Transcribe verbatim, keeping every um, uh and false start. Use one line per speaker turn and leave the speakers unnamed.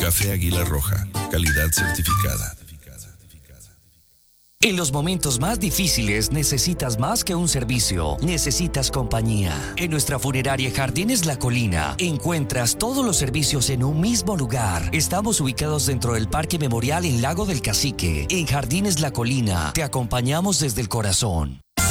Café Águila Roja, calidad certificada.
En los momentos más difíciles necesitas más que un servicio, necesitas compañía. En nuestra funeraria Jardines La Colina encuentras todos los servicios en un mismo lugar. Estamos ubicados dentro del Parque Memorial en Lago del Cacique. En Jardines La Colina te acompañamos desde el corazón.